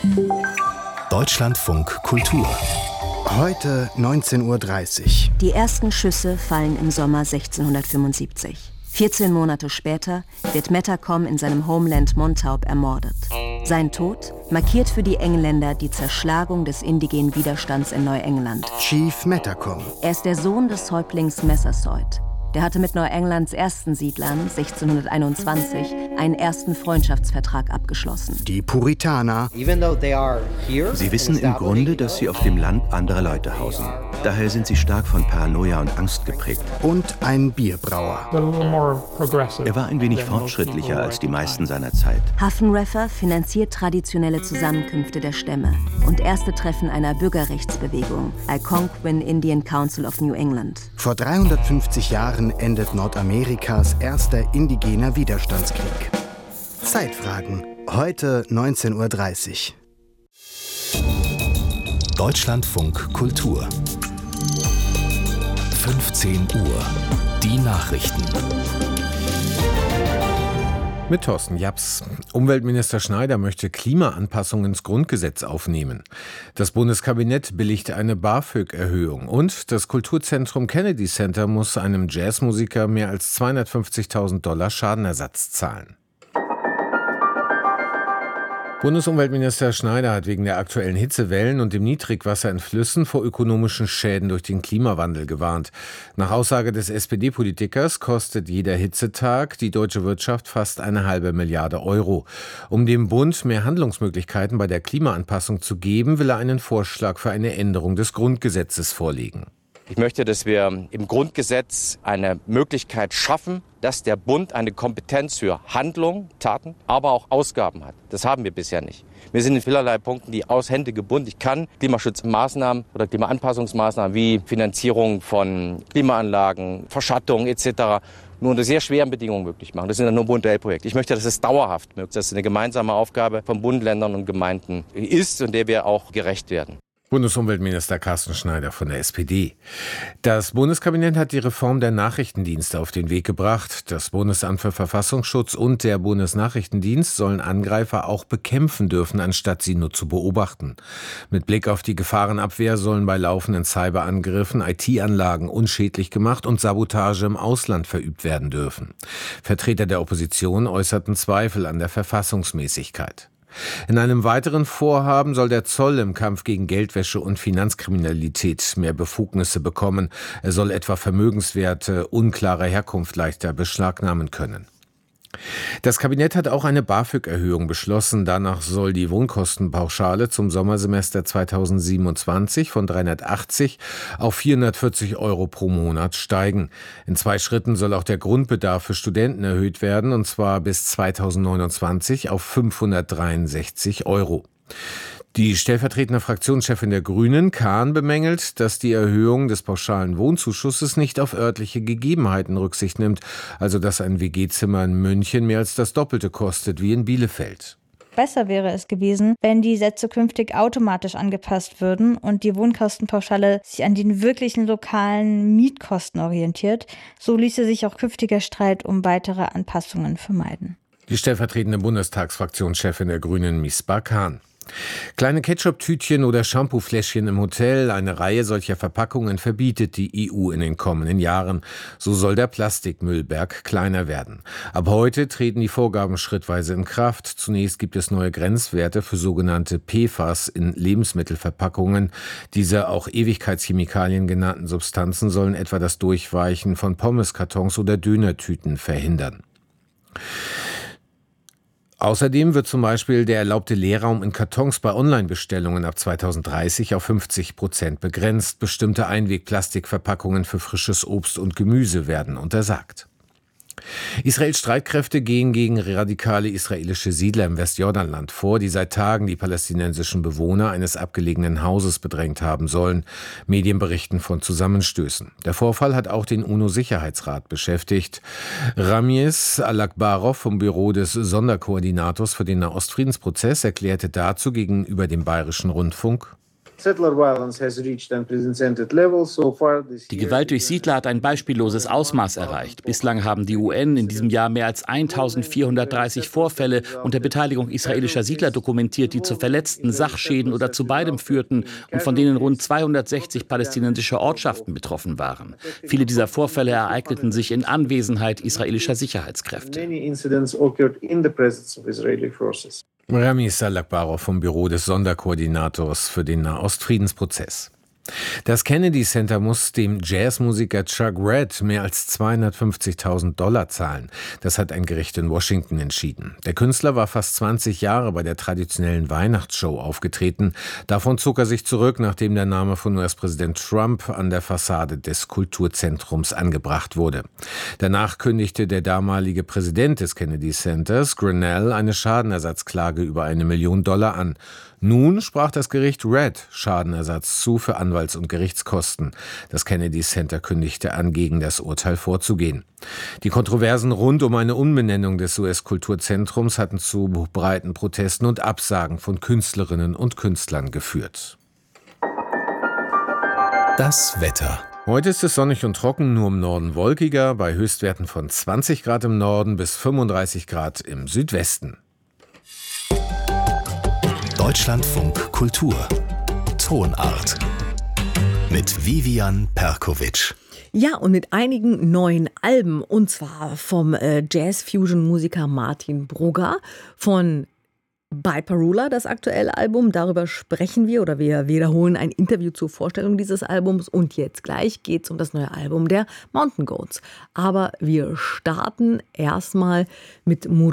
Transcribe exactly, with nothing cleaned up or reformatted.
Deutschlandfunk Kultur. Heute neunzehn Uhr dreißig. Die ersten Schüsse fallen im Sommer sechzehnhundertfünfundsiebzig. vierzehn Monate später wird Metacom in seinem Homeland Montauk ermordet. Sein Tod markiert für die Engländer die Zerschlagung des indigenen Widerstands in Neuengland. Chief Metacom. Er ist der Sohn des Häuptlings Massasoit. Der hatte mit Neuenglands ersten Siedlern sechzehnhunderteinundzwanzig einen ersten Freundschaftsvertrag abgeschlossen. Die Puritaner. Sie wissen im Grunde, dass sie auf dem Land anderer Leute hausen. Daher sind sie stark von Paranoia und Angst geprägt. Und ein Bierbrauer. Er war ein wenig fortschrittlicher als die meisten seiner Zeit. Haffenreffer finanziert traditionelle Zusammenkünfte der Stämme und erste Treffen einer Bürgerrechtsbewegung, Algonquin Indian Council of New England. Vor dreihundertfünfzig Jahren endet Nordamerikas erster indigener Widerstandskrieg. Zeitfragen. Heute neunzehn Uhr dreißig. Deutschlandfunk Kultur. fünfzehn Uhr. Die Nachrichten. Mit Thorsten Japs. Umweltminister Schneider möchte Klimaanpassungen ins Grundgesetz aufnehmen. Das Bundeskabinett billigt eine BAföG-Erhöhung. Und das Kulturzentrum Kennedy Center muss einem Jazzmusiker mehr als zweihundertfünfzigtausend Dollar Schadenersatz zahlen. Bundesumweltminister Schneider hat wegen der aktuellen Hitzewellen und dem Niedrigwasser in Flüssen vor ökonomischen Schäden durch den Klimawandel gewarnt. Nach Aussage des S P D-Politikers kostet jeder Hitzetag die deutsche Wirtschaft fast eine halbe Milliarde Euro. Um dem Bund mehr Handlungsmöglichkeiten bei der Klimaanpassung zu geben, will er einen Vorschlag für eine Änderung des Grundgesetzes vorlegen. Ich möchte, dass wir im Grundgesetz eine Möglichkeit schaffen, dass der Bund eine Kompetenz für Handlung, Taten, aber auch Ausgaben hat. Das haben wir bisher nicht. Wir sind in vielerlei Punkten die aus Hände gebunden. Ich kann Klimaschutzmaßnahmen oder Klimaanpassungsmaßnahmen wie Finanzierung von Klimaanlagen, Verschattung et cetera nur unter sehr schweren Bedingungen möglich machen. Das sind dann nur Bund-L-Projekte. Ich möchte, dass es dauerhaft möglich ist, dass es eine gemeinsame Aufgabe von Bund, Ländern und Gemeinden ist und der wir auch gerecht werden. Bundesumweltminister Carsten Schneider von der S P D. Das Bundeskabinett hat die Reform der Nachrichtendienste auf den Weg gebracht. Das Bundesamt für Verfassungsschutz und der Bundesnachrichtendienst sollen Angreifer auch bekämpfen dürfen, anstatt sie nur zu beobachten. Mit Blick auf die Gefahrenabwehr sollen bei laufenden Cyberangriffen I T-Anlagen unschädlich gemacht und Sabotage im Ausland verübt werden dürfen. Vertreter der Opposition äußerten Zweifel an der Verfassungsmäßigkeit. In einem weiteren Vorhaben soll der Zoll im Kampf gegen Geldwäsche und Finanzkriminalität mehr Befugnisse bekommen. Er soll etwa Vermögenswerte unklarer Herkunft leichter beschlagnahmen können. Das Kabinett hat auch eine BAföG-Erhöhung beschlossen. Danach soll die Wohnkostenpauschale zum Sommersemester zweitausendsiebenundzwanzig von dreihundertachtzig auf vierhundertvierzig Euro pro Monat steigen. In zwei Schritten soll auch der Grundbedarf für Studenten erhöht werden, und zwar bis zweitausendneunundzwanzig auf fünfhundertdreiundsechzig Euro. Die stellvertretende Fraktionschefin der Grünen, Kahn, bemängelt, dass die Erhöhung des pauschalen Wohnzuschusses nicht auf örtliche Gegebenheiten Rücksicht nimmt, also dass ein W G-Zimmer in München mehr als das Doppelte kostet wie in Bielefeld. Besser wäre es gewesen, wenn die Sätze künftig automatisch angepasst würden und die Wohnkostenpauschale sich an den wirklichen lokalen Mietkosten orientiert. So ließe sich auch künftiger Streit um weitere Anpassungen vermeiden. Die stellvertretende Bundestagsfraktionschefin der Grünen, Misbah Kahn. Kleine Ketchup-Tütchen oder Shampoo-Fläschchen im Hotel, eine Reihe solcher Verpackungen verbietet die E U in den kommenden Jahren. So soll der Plastikmüllberg kleiner werden. Ab heute treten die Vorgaben schrittweise in Kraft. Zunächst gibt es neue Grenzwerte für sogenannte P F A S in Lebensmittelverpackungen. Diese auch Ewigkeitschemikalien genannten Substanzen sollen etwa das Durchweichen von Pommeskartons oder Dönertüten verhindern. Außerdem wird zum Beispiel der erlaubte Leerraum in Kartons bei Online-Bestellungen ab zweitausenddreißig auf fünfzig Prozent begrenzt. Bestimmte Einwegplastikverpackungen für frisches Obst und Gemüse werden untersagt. Israels Streitkräfte gehen gegen radikale israelische Siedler im Westjordanland vor, die seit Tagen die palästinensischen Bewohner eines abgelegenen Hauses bedrängt haben sollen. Medien berichten von Zusammenstößen. Der Vorfall hat auch den UNO-Sicherheitsrat beschäftigt. Ramiz Al-Akbarov vom Büro des Sonderkoordinators für den Nahostfriedensprozess erklärte dazu gegenüber dem Bayerischen Rundfunk: Die Gewalt durch Siedler hat ein beispielloses Ausmaß erreicht. Bislang haben die U N in diesem Jahr mehr als eintausendvierhundertdreißig Vorfälle unter Beteiligung israelischer Siedler dokumentiert, die zu Verletzten, Sachschäden oder zu beidem führten und von denen rund zweihundertsechzig palästinensische Ortschaften betroffen waren. Viele dieser Vorfälle ereigneten sich in Anwesenheit israelischer Sicherheitskräfte. Rami Salakbarov vom Büro des Sonderkoordinators für den Nahostfriedensprozess. Das Kennedy Center muss dem Jazzmusiker Chuck Red mehr als zweihundertfünfzigtausend Dollar zahlen. Das hat ein Gericht in Washington entschieden. Der Künstler war fast zwanzig Jahre bei der traditionellen Weihnachtsshow aufgetreten. Davon zog er sich zurück, nachdem der Name von U S-Präsident Trump an der Fassade des Kulturzentrums angebracht wurde. Danach kündigte der damalige Präsident des Kennedy Centers, Grinnell, eine Schadenersatzklage über eine Million Dollar an. Nun sprach das Gericht Red Schadenersatz zu für Anwalts- und Gerichtskosten. Das Kennedy Center kündigte an, gegen das Urteil vorzugehen. Die Kontroversen rund um eine Umbenennung des U S-Kulturzentrums hatten zu breiten Protesten und Absagen von Künstlerinnen und Künstlern geführt. Das Wetter. Heute ist es sonnig und trocken, nur im Norden wolkiger, bei Höchstwerten von zwanzig Grad im Norden bis fünfunddreißig Grad im Südwesten. Deutschlandfunk Kultur. Tonart. Mit Vivian Perkovic. Ja, und mit einigen neuen Alben. Und zwar vom äh, Jazz-Fusion-Musiker Martin Brugger, von Biparula, das aktuelle Album. Darüber sprechen wir oder wir wiederholen ein Interview zur Vorstellung dieses Albums. Und jetzt gleich geht es um das neue Album der Mountain Goats. Aber wir starten erstmal mit Mur